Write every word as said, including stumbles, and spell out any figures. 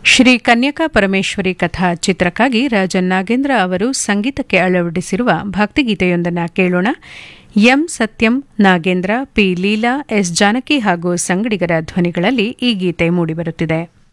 ಶ್ರೀ ಕನ್ಯಕಾ ಪರಮೇಶ್ವರಿ ಕಥಾ ಚಿತ್ರಕ್ಕಾಗಿ ರಾಜನ್ ನಾಗೇಂದ್ರ ಅವರು ಸಂಗೀತಕ್ಕೆ ಅಳವಡಿಸಿರುವ ಭಕ್ತಿಗೀತೆಯೊಂದನ್ನು ಕೇಳೋಣ. ಎಂ ಸತ್ಯಂ, ನಾಗೇಂದ್ರ, ಪಿ ಲೀಲಾ, ಎಸ್ ಜಾನಕಿ ಹಾಗೂ ಸಂಗಡಿಗರ ಧ್ವನಿಗಳಲ್ಲಿ ಈ ಗೀತೆ ಮೂಡಿಬರುತ್ತಿದೆ.